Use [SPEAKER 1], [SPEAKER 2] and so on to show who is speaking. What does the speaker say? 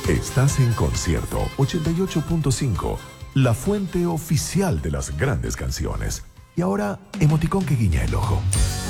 [SPEAKER 1] Estás en Concierto 88.5, la fuente oficial de las grandes canciones. Y ahora, emoticón que guiña el ojo.